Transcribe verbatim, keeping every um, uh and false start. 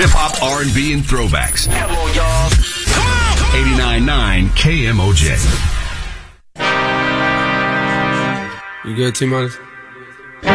Hip-hop, R and B, and throwbacks. Come on, y'all. Come on! eighty-nine point nine K M O J. You good, T-Minus?